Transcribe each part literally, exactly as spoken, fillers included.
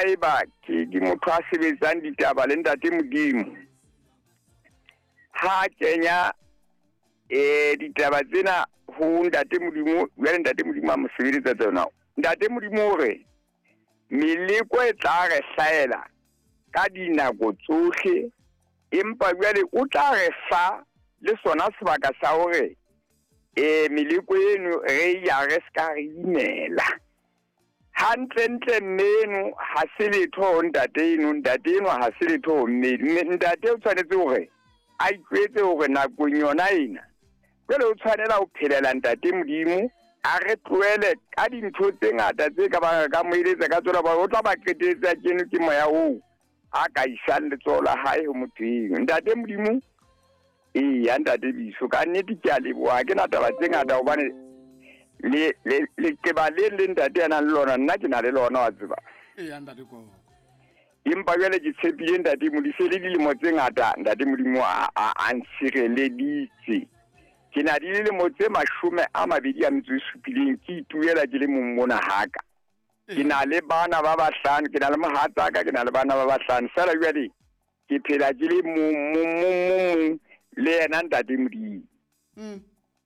haeba ke di motho a sebetsang ditaba le ntate Modimo ha kenya eh ditaba tsena ho ntate Modimo le ntate Modimo a mo sebeletsa tsona ntate Modimo hore meleko e tla re hlaela ka dinako tsohle empa jwale o tla re fa le sona sebaka sa hore eh meleko eno re ya re ska re imela hantle ntle meno ha se letho ntate eno ntate eno ha se letho mme ntate o tshwanetse hore a ikwetse hore nako yona ena jwale o tshwanela ho phelela ntate Modimo a re tlohele ka dintho tse ngata tse ka ba ka moeletsa ka tsona ba o tla ba qetetsa kene ke moya o a ka isang le tsola hae ho mothing ntate Modimo eh ya ntate biso ka nnete ke a leboha ke na taba tse ngata hobane le le le ke ba le le ntate ana le lona nna ke na le lona wa tseba eh ya ntate ko impa jwale ke tshepile ntate Modimo se le dilemo tse ngata ntate Modimo a a nsireleditse ke na di le mo tse mashome a mabedi a metso e supileng ke ituela ke le mong mona haka ke na le bana ba bahlano ke na le mohatsa ka ke na le bana ba bahlano sala jwale ke phela ke le mong le yena ntate Modimo mm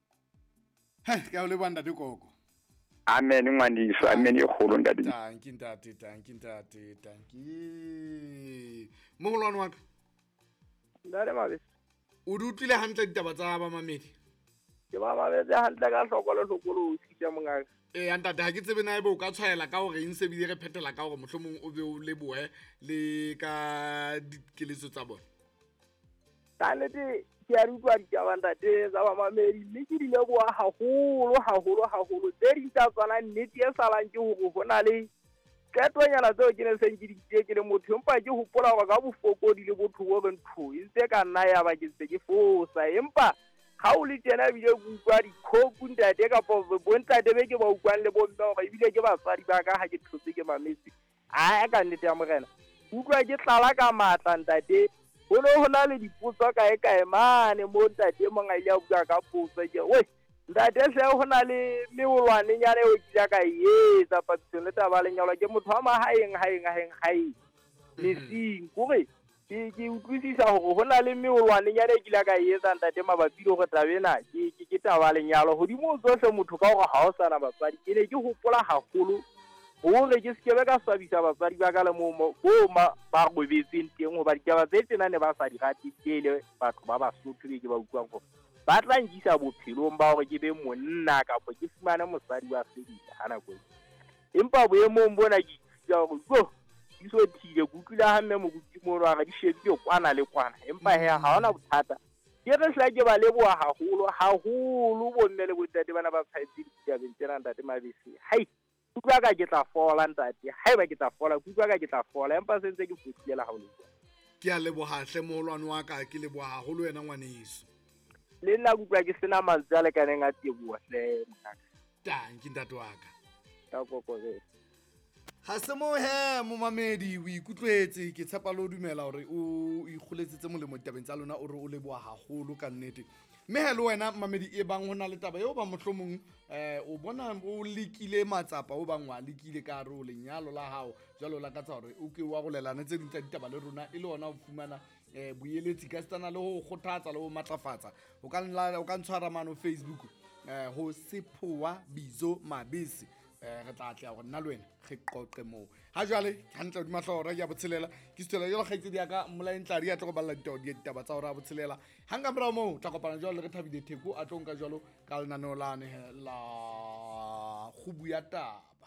ha ka le banda de koko amen ngwaniso amen e kholo ntate tanki ntate tanki ntate tanki mogolwana wa ka ndale mabe o dutlile hantle ditaba tsa ba mamedi ke ba ba be hantle ka hlokolo hlokolo o tsitse mongaka eh ntate ha ke tsebe na ebe o ka tshwaela ka hore eng se bile re phetela ka hore mohlomong o be o lebohe le ka dikeletso tsa bona tanete ke a rutwa ditaba ntate tsa ba mamedi le ke di leboha haholo haholo haholo tse di tsa tswana nnete e salang ke hore hona le ketonyana tseo ke ne se ke di tse ke le motho empa ke hopola hore ka bofokodi le botho bo re ntho e ntse ka nna ya ba ke tse ke fosa empa ha o le tjena bile go utlwa dikhoku ntate ka bo bontate be ke ba utlwang le bomme hore ebile ke batswadi ba ka ha ke thotse ke mametse a ka nnete ya morena utlwa ke tlala ka matla ntate ho no hona le dipotso ka e ka emane mo ntate mo nga ile utlwa ka potso ke we ntate se hona le meolwane nyane o tla ka yetsa patsong le taba le nyalo ke motho wa mahaeng haeng haeng haeng lesing kore ke ke utlwisisa hore hona le meolwane nyane ke la ka yetsa ntate mabapi le go tabena ke ke ke taba le nyalo hodimo tsohle motho ka hore ha o sana batswadi ke ne ke hopola haholo hore ke sekebe ka swabisa batswadi ba ka le mo bo ma ba go betseng teng ho ba ditaba tse tsena ne ba sa di rate tele batho ba ba sotho ke ba utlwang go ba tla ngisa bophelong ba hore ke be monna ka po ke fumana mosadi wa sedisa hana go empa boemong bona ke tsaya go go iso thile go tlula ha mme mo gutimo rwa ga di shebile kwana le kwana empa he ha ona bothata ke re sla ke ba leboa haholo haholo bonne le botate bana ba tsaitsi ya bentena ntate mabisi hai utlwa ka ke tla fola ntate haeba ke tla fola utlwa ka ke tla fola empa sentse ke futsela ha o le ke a leboha hle moholwane wa ka ke leboha haholo wena ngwaneso le nna utlwa ke sena mantswe a le kaneng a teboha hle mnaka tanki ntate wa ka ta kokore ha se mo he mo mamedi o ikutlwetse ke tshepa lo dumela hore o ikgoletsetse molemo ditabeng tsa lona o re o leboha haholo ka nnete mme he le wena mamedi e bang hona le taba eo ba mohlomong eh o bona o lekile matsapa o bang wa lekile ka re o lenyalo la hao jalo la ka tsa hore o ke wa go lelana tse dintsa ditaba le rona e le ona o fumana eh boeletsi ka stana le ho kgothatsa le ho matlafatsa o ka nla o ka ntshwara mano Facebook eh ho Sephoa Bizo Mabisi eh re tla tla go nna le wena ge qoqe mo ha jwale hantle di mahlora ya botshelela ke stela jalo gaitse di aka molaeng tla ri a tlo go balla ditaba di ditaba tsa hore a botshelela hanga mra mo tla kopana jalo re thabile theko a tlonka jalo ka lenaneo la ne la khubu ya taba.